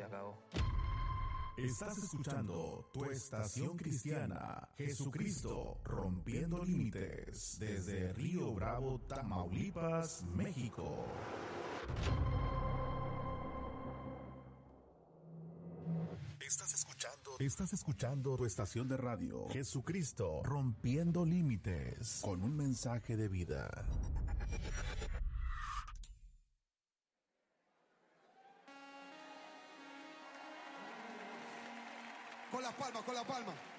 se acabó. Estás escuchando tu estación cristiana, Jesucristo Rompiendo Límites, desde Río Bravo, Tamaulipas, México. Estás escuchando tu estación de radio, Jesucristo Rompiendo Límites, con un mensaje de vida. Con las palmas, con las palmas.